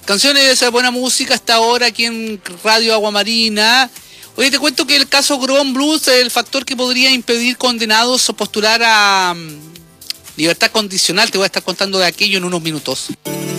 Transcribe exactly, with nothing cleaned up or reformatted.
Canciones de esa buena música hasta ahora aquí en Radio Aguamarina. Oye, te cuento que el caso Grón Blues es el factor que podría impedir condenados o postular a um, libertad condicional. Te voy a estar contando de aquello en unos minutos.